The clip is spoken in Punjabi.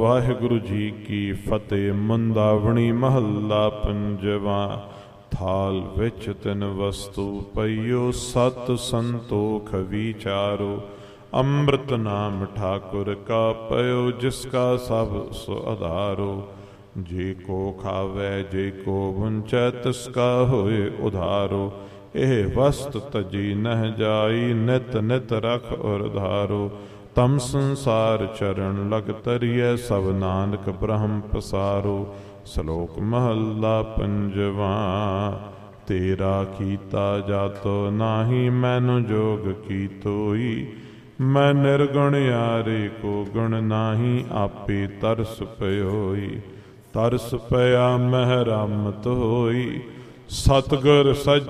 ਵਾਹਿਗੁਰੂ ਜੀ ਕੀ ਫਤਿਹ। ਮੁੰਦਾਵਣੀ ਮਹੱਲਾ ਪੰਜਵਾਂ। ਥਾਲ ਵਿੱਚ ਤਿੰਨ ਵਸਤੂ ਪਈਓ, ਸਤ ਸੰਤੋਖ ਵਿਚਾਰੋ। ਅੰਮ੍ਰਿਤ ਨਾਮ ਠਾਕੁਰ ਕਾ ਪਇਓ, ਜਿਸ ਕਾ ਸਭ ਸੋ ਆਧਾਰੋ। ਜੇ ਕੋ ਖਾਵੈ ਜੇ ਕੋ ਵੰਚੈ, ਤਿਸ ਕਾ ਹੋਏ ਉਧਾਰੋ। ਇਹ ਵਸਤ ਤਜੀ ਨਹਿ ਜਾਈ, ਨਿਤ ਨਿਤ ਰਖ ਔਰ ਧਾਰੋ। ਤਮ ਸੰਸਾਰ ਚਰਨ ਲਗ ਤਰੀਐ, ਸਭ ਨਾਨਕ ਬ੍ਰਹਮ ਪਸਾਰੋ। ਸ਼ਲੋਕ ਮਹੱਲਾ ਪੰਜਵਾਂ। ਤੇਰਾ ਕੀਤਾ ਜਾਤੋ ਨਾਹੀ, ਮੈਨੂੰ ਜੋਗ ਕੀਤੋਈ। ਮੈਂ ਨਿਰਗੁਣ ਯਾਰੇ ਕੋ ਗੁਣ ਨਾਹੀ, ਆਪੇ ਤਰਸ ਪਇਓਈ। ਤਰਸ ਪਿਆ ਮਹਿ ਰਾਮਤ ਹੋਈ, ਸਤਿਗੁਰ ਸੱਜਣ